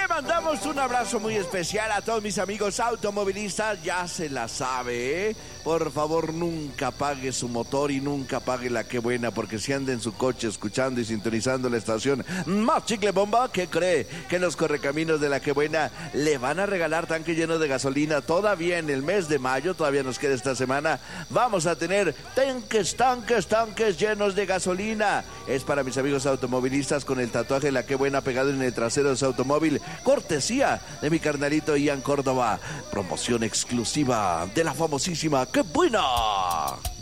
Le mandamos un abrazo muy especial a todos mis amigos automovilistas. Ya se la sabe, ¿eh? Por favor, nunca apague su motor y nunca apague la Qué Buena, porque si anda en su coche escuchando y sintonizando la estación Más Chicle Bomba, ¿qué cree? Que en los correcaminos de la Qué Buena le van a regalar tanque lleno de gasolina. Todavía en el mes de mayo, todavía nos queda esta semana, vamos a tener tanques llenos de gasolina. Es para mis amigos automovilistas con el tatuaje de la Qué Buena pegado en el trasero de su automóvil. Cortesía de mi carnalito Ian Córdoba. Promoción exclusiva de la famosísima Qué Buena.